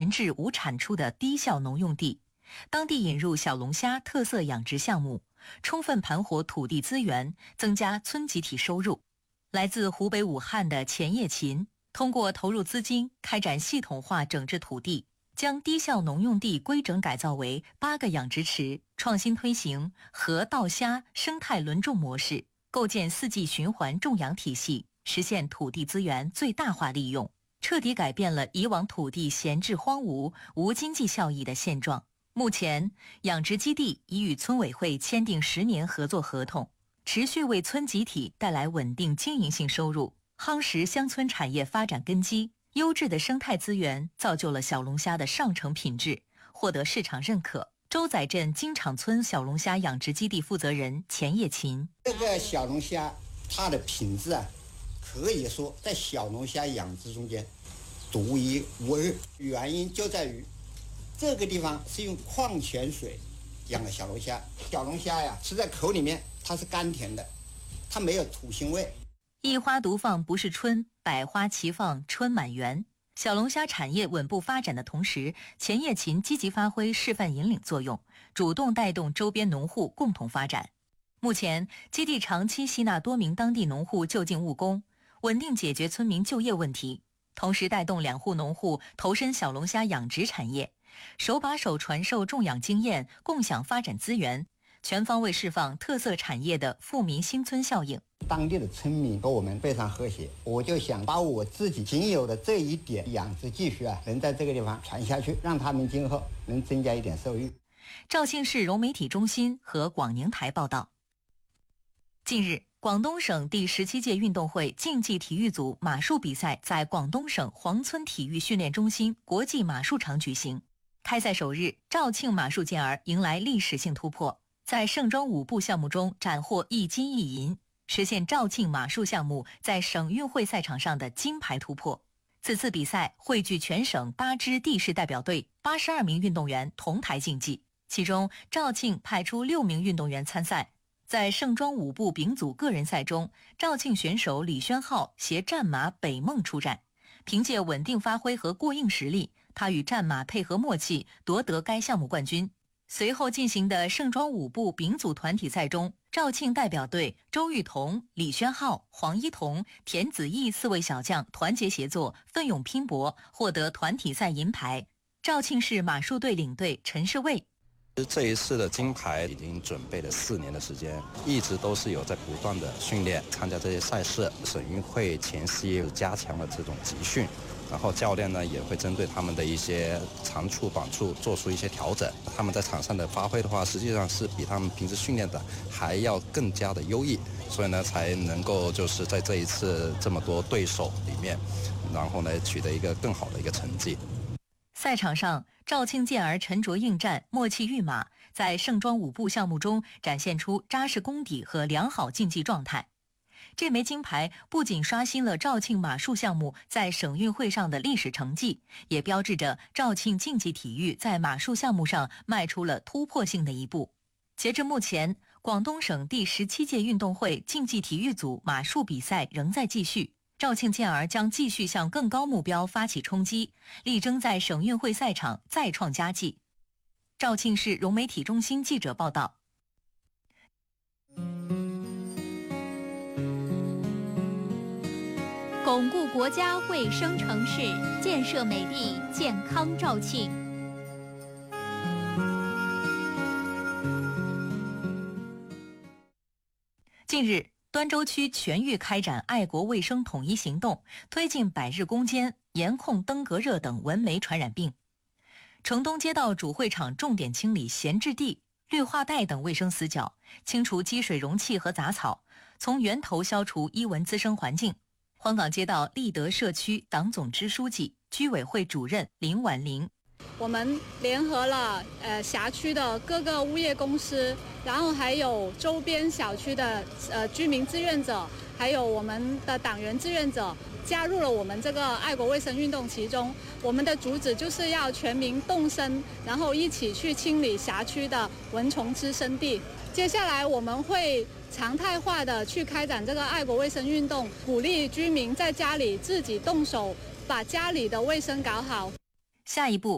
闲置无产出的低效农用地，当地引入小龙虾特色养殖项目，充分盘活土地资源，增加村集体收入。来自湖北武汉的钱业勤通过投入资金开展系统化整治土地，将低效农用地规整改造为8个养殖池，创新推行河稻虾生态轮种模式，构建4季循环种养体系，实现土地资源最大化利用，彻底改变了以往土地闲置荒芜、无经济效益的现状。目前，养殖基地已与村委会签订10年合作合同，持续为村集体带来稳定经营性收入，夯实乡村产业发展根基。优质的生态资源造就了小龙虾的上乘品质，获得市场认可。周仔镇金场村小龙虾养殖基地负责人钱业勤： 这个小龙虾它的品质啊，可以说在小龙虾养殖中间独一无二。原因就在于这个地方是用矿泉水养的小龙虾，小龙虾呀吃在口里面它是甘甜的，它没有土腥味。 一花独放不是春，百花齐放春满园。小龙虾产业稳步发展的同时，钱业勤积极发挥示范引领作用，主动带动周边农户共同发展。目前，基地长期吸纳多名当地农户就近务工，稳定解决村民就业问题，同时带动2户农户投身小龙虾养殖产业，手把手传授种养经验，共享发展资源，全方位释放特色产业的富民新村效应。 当地的村民和我们非常和谐，我就想把我自己仅有的这一点养殖技术能在这个地方传下去，让他们今后能增加一点收益。 肇庆市融媒体中心和广宁台报道。近日，广东省第17届运动会竞技体育组马术比赛在广东省黄村体育训练中心国际马术场举行。开赛首日，肇庆马术健儿迎来历史性突破，在盛装舞步项目中斩获1金1银，实现肇庆马术项目在省运会赛场上的金牌突破。此次比赛汇聚全省8支地市代表队82名运动员同台竞技，其中肇庆派出6名运动员参赛。在盛装舞步丙组个人赛中，肇庆选手李宣浩携战马北梦出战，凭借稳定发挥和过硬实力，他与战马配合默契，夺得该项目冠军。随后进行的盛装舞步丙组团体赛中，肇庆代表队周玉彤、李宣浩、黄一彤、田子毅4位小将团结协作，奋勇拼搏，获得团体赛银牌。肇庆市马术队领队陈世卫： 这一次的金牌已经准备了4年的时间，一直都是有在不断的训练，参加这些赛事。省运会前期也加强了这种集训，然后教练呢也会针对他们的一些长处短处做出一些调整。他们在场上的发挥的话，实际上是比他们平时训练的还要更加的优异，所以呢才能够就是在这一次这么多对手里面，然后呢取得一个更好的一个成绩。 赛场上，肇庆健儿沉着应战，默契育马，在盛装舞步项目中展现出扎实功底和良好竞技状态。这枚金牌不仅刷新了肇庆马术项目在省运会上的历史成绩，也标志着肇庆竞技体育在马术项目上迈出了突破性的一步。截至目前，广东省第17届运动会竞技体育组马术比赛仍在继续。肇庆健儿将继续向更高目标发起冲击，力争在省运会赛场再创佳绩。肇庆市融媒体中心记者报道。 巩固国家卫生城市，建设美丽健康肇庆。 近日，端州区全域开展爱国卫生统一行动，推进百日攻坚，严控登革热等蚊媒传染病。城东街道主会场重点清理闲置地、绿化带等卫生死角，清除积水容器和杂草，从源头消除伊蚊滋生环境。黄岗街道立德社区党总支书记、居委会主任林婉玲： 我们联合了辖区的各个物业公司，然后还有周边小区的居民志愿者，还有我们的党员志愿者，加入了我们这个爱国卫生运动其中。我们的主旨就是要全民动身，然后一起去清理辖区的蚊虫滋生地。接下来我们会常态化的去开展这个爱国卫生运动，鼓励居民在家里自己动手把家里的卫生搞好。 下一步，